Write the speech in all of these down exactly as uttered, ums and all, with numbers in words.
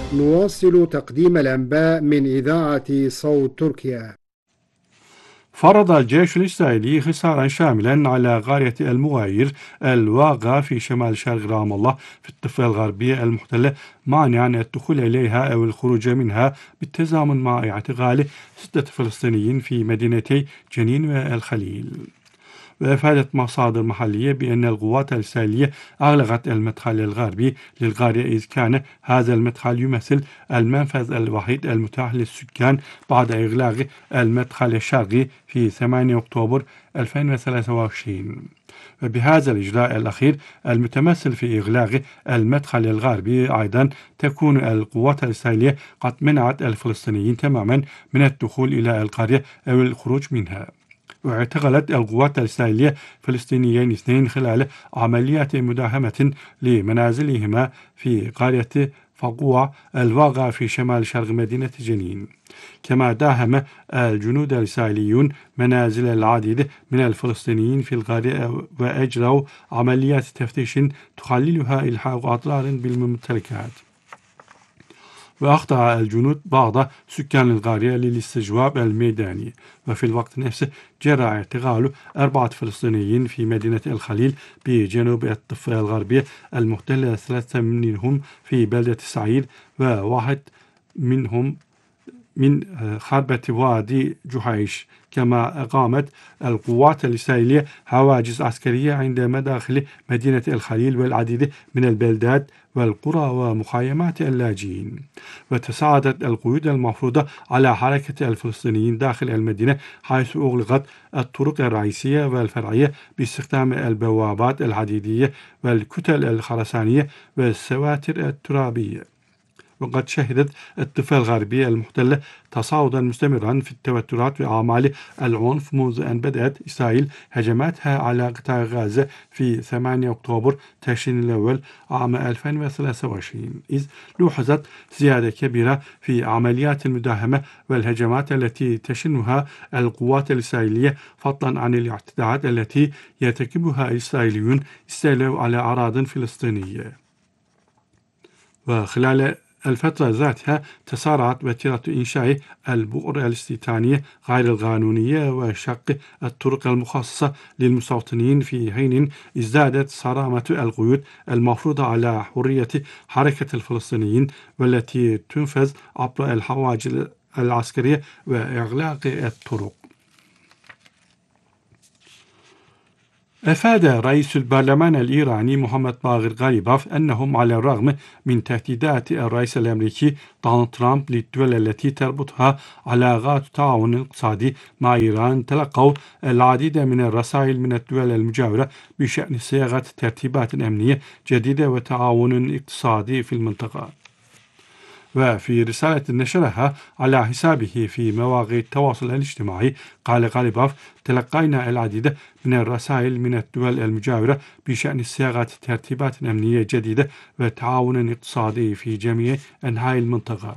نواصل تقديم الأنباء من إذاعة صوت تركيا. فرض الجيش الإسرائيلي حصارا شاملا على قرية المغاير الواقعة في شمال شرق رام الله في الضفة الغربية المحتلة، مانعا الدخول إليها أو الخروج منها بالتزامن مع اعتقال ستة فلسطينيين في مدينتي جنين والخليل. وأفادت مصادر محلية بأن القوات الإسرائيلية أغلقت المدخل الغربي للقرية، إذ كان هذا المدخل يمثل المنفذ الوحيد المتاح للسكان بعد إغلاق المدخل الشرقي في ثمانية أكتوبر ألفين وثلاثة وعشرين. وبهذا الإجراء الأخير المتمثل في إغلاق المدخل الغربي أيضا تكون القوات الإسرائيلية قد منعت الفلسطينيين تماما من الدخول إلى القرية أو الخروج منها. واعتقلت القوات الإسرائيلية فلسطينيين اثنين خلال عمليات مداهمة لمنازلهما في قرية فقوع الواقعة في شمال شرق مدينة جنين. كما داهم الجنود الإسرائيليون منازل العديد من الفلسطينيين في القرية وأجروا عمليات تفتيش تخللها إلحاق أضرار بالممتلكات. وأخضع الجنود بعض سكان القرية للاستجواب الميداني. وفي الوقت نفسه جرى اعتقال أربعة فلسطينيين في مدينة الخليل بجنوب الضفة الغربية المحتلة، ثلاثة منهم في بلدة سعيد وواحد منهم من خربة وادي جحيش. كما أقامت القوات الإسرائيلية حواجز عسكرية عند مداخل مدينة الخليل والعديد من البلدات والقرى ومخيمات اللاجئين. وتساعدت القيود المفروضة على حركة الفلسطينيين داخل المدينة، حيث أغلقت الطرق الرئيسية والفرعية باستخدام البوابات الحديدية والكتل الخرسانية والسواتر الترابية. وقد شهدت الضفة الغربية المحتلة تصاعدا مستمرا في التوترات وأعمال العنف منذ أن بدأت إسرائيل هجماتها على قطاع غزة في ثمانية أكتوبر تشرين الأول عام ألفين وثلاثة وعشرين، إذ لوحظت زيادة كبيرة في عمليات المداهمة والهجمات التي تشنها القوات الإسرائيلية، فضلا عن الاعتداءات التي يرتكبها الإسرائيليون استيلاء على أراضٍ فلسطينية. وخلال الفترة ذاتها تسارعت وتيرة إنشاء البؤر الاستيطانية غير القانونية وشق الطرق المخصصة للمستوطنين، في حين ازدادت صرامة القيود المفروضة على حرية حركة الفلسطينيين والتي تنفذ عبر الحواجز العسكرية وإغلاق الطرق. أفاد رئيس البرلمان الإيراني محمد باغر غالباف أنهم على الرغم من تهديدات الرئيس الأمريكي دونالد ترامب للدول التي تربطها علاقات تعاون اقتصادي مع إيران، تلقوا العديد من الرسائل من الدول المجاورة بشأن صياغة ترتيبات أمنية جديدة وتعاون اقتصادي في المنطقة. وفي رسالة نشرها على حسابه في مواقع التواصل الاجتماعي، قال غالباف: تلقينا العديد من الرسائل من الدول المجاورة بشأن صياغة ترتيبات أمنية جديدة وتعاون اقتصادي في جميع أنحاء المنطقة.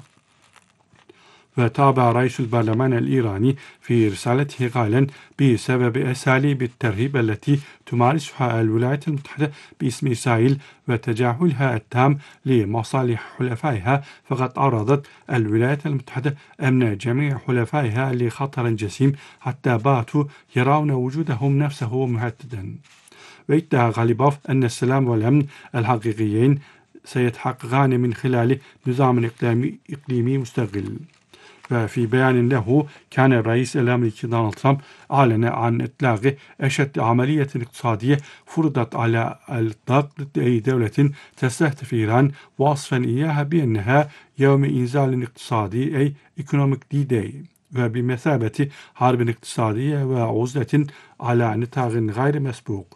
وتابع رئيس البرلمان الإيراني في رسالته قائلا: بسبب أساليب الترهيب التي تمارسها الولايات المتحدة باسم إسرائيل وتجاهلها التام لمصالح حلفائها، فقد عرضت الولايات المتحدة أمن جميع حلفائها لخطر جسيم حتى باتوا يرون وجودهم نفسه مهددا. وادعى غالباف أن السلام والأمن الحقيقيين سيتحققان من خلال نظام إقليمي مستقل. وفي بيان له، كان الرئيس الأمريكي دونالد ترامب أعلن عن إطلاق أشد عملية اقتصادية فرضت على الإطلاق ضد أي دولة تستهدف إيران، وصفا إياها بأنها يوم إنزال اقتصادي أي Economic D-Day، وبمثابة حرب اقتصادية وعزلة على نطاق غير مسبوق.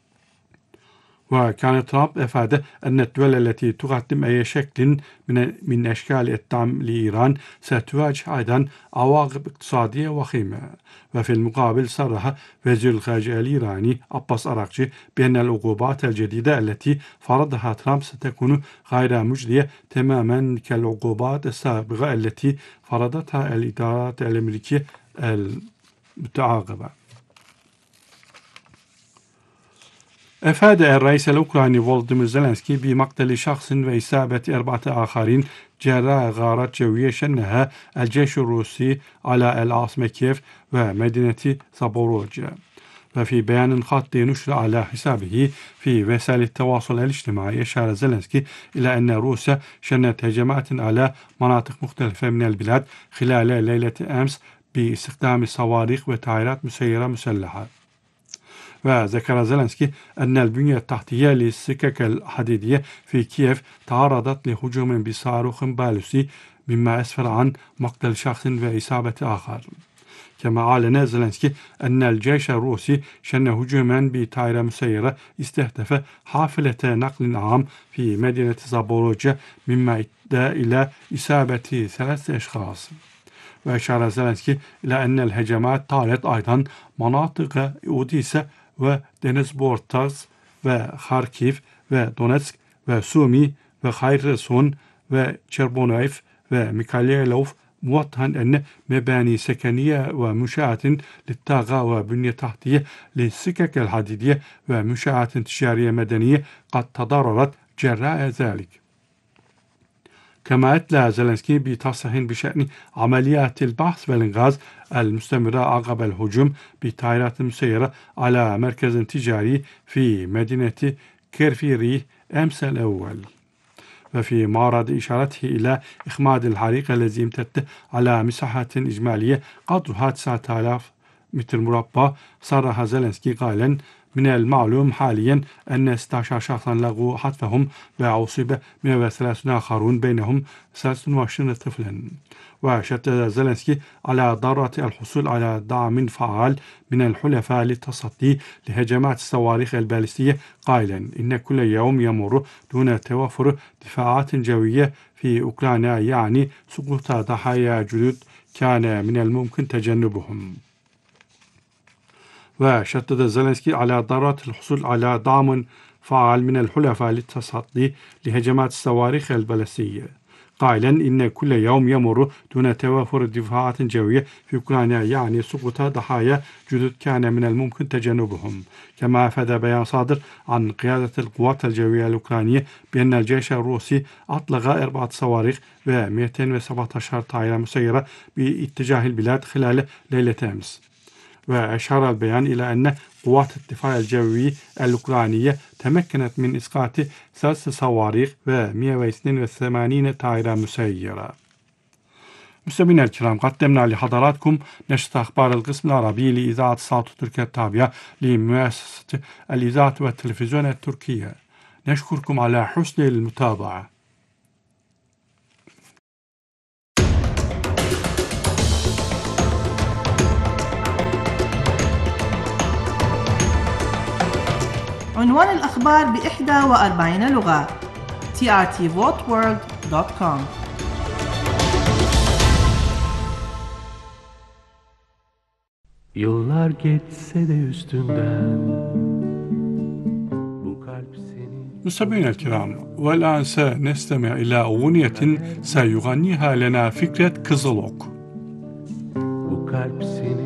وكان ترامب أفاد أن الدول التي تقدم أي شكل من من أشكال الدعم لإيران ستواجه أيضا عواقب اقتصادية وخيمة. وفي المقابل صرح وزير الخارجية الإيراني عباس أراغچي بأن العقوبات الجديدة التي فرضها ترامب ستكون غير مجدية تماما كالعقوبات السابقة التي فرضتها الإدارات الأمريكية المتعاقبة. أفاد الرئيس الأوكراني فولوديمير زيلينسكي بمقتل شخص وإصابة أربعة آخرين جراء غارات جوية شنها الجيش الروسي على العاصمة كييف ومدينة زابوروجيا. وفي بيان خط نشر على حسابه في وسائل التواصل الاجتماعي أشار زيلينسكي إلى أن روسيا شنت هجمات على مناطق مختلفة من البلاد خلال ليلة أمس باستخدام صواريخ وطائرات مسيرة مسلحة. وذكر زيلينسكي أن البنية التحتية للسكك الحديدية في كييف تعرضت لهجوم بصاروخ باليستي مما أسفر عن مقتل شخص وإصابة آخر. كما أعلن زيلينسكي أن الجيش الروسي شن هجوما بطائرة مسيرة استهدف حافلة نقل عام في مدينة زابوروجيا مما أدى إلى إصابة ثلاثة أشخاص. وأشار زيلينسكي إلى أن الهجمات طالت أيضا مناطق أوديسا ودنسبورتاس وخاركيف ودونتسك وسومي وخيرسون وشربونايف وميكاليلوف، موضحا أن مباني سكنية ومنشآت للطاقة وبنية تحتية للسكك الحديدية ومنشآت تجارية مدنية قد تضررت جراء ذلك. كما أتلى زيلينسكي بتصريح بشأن عمليات البحث والإنقاذ المستمرة عقب الهجوم بطائرات مسيرة على مركز تجاري في مدينة كيرفيري أمس الأول. وفي معرض إشارته إلى إخماد الحريق الذي امتد على مساحة إجمالية قدرها تسعة آلاف متر مربع، صرح زيلينسكي قائلا: من المعلوم حاليا أن ستة عشر شخصا لغوا حتفهم وأصيب مئة وثلاثين آخرون بينهم ثلاثة وعشرين طفلا. وشدد زيلينسكي على ضرورة الحصول على دعم فعال من الحلفاء للتصدي لهجمات الصواريخ البالستية، قائلا: إن كل يوم يمر دون توفر دفاعات جوية في أوكرانيا يعني سقوط ضحايا جدد كان من الممكن تجنبهم. وشدد زيلينسكي على ضرورة الحصول على دعم فعال من الحلفاء للتصدي لهجمات الصواريخ البالستية، قائلا: إن كل يوم يمر دون توافر دفاعات جوية في أوكرانيا يعني سقوط ضحايا جدد كان من الممكن تجنبهم. كما أفاد بيان صادر عن قيادة القوات الجوية الأوكرانية بأن الجيش الروسي أطلق أربعة صواريخ ومئتين وسبعة عشر طائرة مسيرة باتجاه البلاد خلال ليلة أمس. وأشار البيان إلى أن قوات الدفاع الجوي الأوكرانية تمكنت من إسقاط ثلاث صواريخ ومئة واثنين وثمانين طائرة مسيرة. مستمعينا الكرام، قدمنا لحضراتكم نشرة أخبار القسم العربي لإذاعة صوت تركيا التابعة لمؤسسة الإذاعة والتلفزيون التركية. نشكركم على حسن المتابعة. عنوان الأخبار بإحدى وأربعين لغة تي آر تي vote world دوت كوم. Yıllar geçse de üstünden bu kalp seni. مستمعينا الكرام، والآن سنستمع إلى أغنية سيغنيها لنا فكرة كızılok. Bu kalp seni